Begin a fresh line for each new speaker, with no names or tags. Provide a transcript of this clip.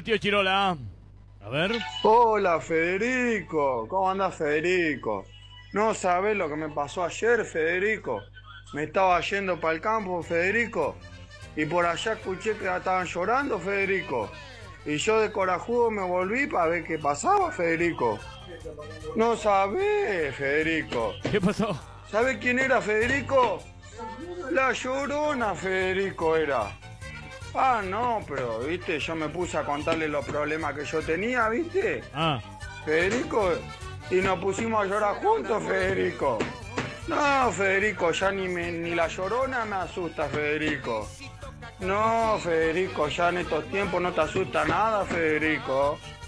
tío Chirola. A ver.
Hola Federico, ¿cómo andás Federico? No sabés lo que me pasó ayer, Federico. Me estaba yendo para el campo, Federico, y por allá escuché que estaban llorando, Federico. Y yo de corajudo me volví para ver qué pasaba, Federico. No sabés, Federico.
¿Qué pasó?
¿Sabés quién era, Federico? La Llorona, Federico, era. Ah, no, pero, viste, yo me puse a contarle los problemas que yo tenía, viste.
Ah.
Federico, y nos pusimos a llorar juntos, Federico. No, Federico, ya ni la Llorona me asusta, Federico. No, Federico, ya en estos tiempos no te asusta nada, Federico.